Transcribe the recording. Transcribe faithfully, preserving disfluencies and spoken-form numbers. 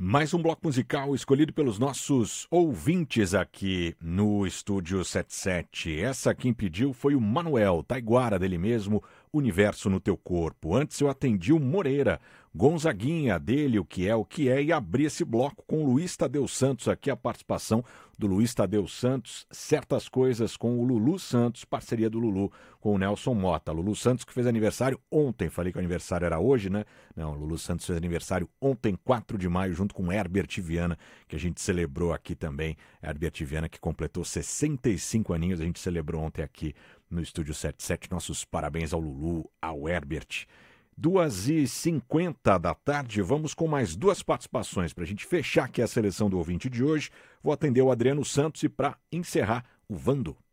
Mais um bloco musical escolhido pelos nossos ouvintes aqui no Estúdio setenta e sete. Essa quem pediu foi o Manuel Taiguara, dele mesmo, Universo no Teu Corpo. Antes eu atendi o Moreira, Gonzaguinha, dele, O Que É, O Que É, e abri esse bloco com o Luiz Tadeu Santos, aqui a participação do Luiz Tadeu Santos, Certas Coisas com o Lulu Santos, parceria do Lulu com o Nelson Mota. Lulu Santos que fez aniversário ontem, falei que o aniversário era hoje, né? Não, Lulu Santos fez aniversário ontem, quatro de maio, junto com Herbert Viana, que a gente celebrou aqui também. Herbert Viana que completou sessenta e cinco aninhos, a gente celebrou ontem aqui no Estúdio setenta e sete. Nossos parabéns ao Lulu, ao Herbert. duas e cinquenta da tarde, vamos com mais duas participações para a gente fechar aqui a seleção do ouvinte de hoje. Vou atender o Adriano Santos e para encerrar, o Vando.